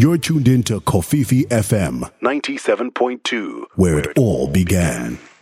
You're tuned into Kofifi FM 97.2, where it all began.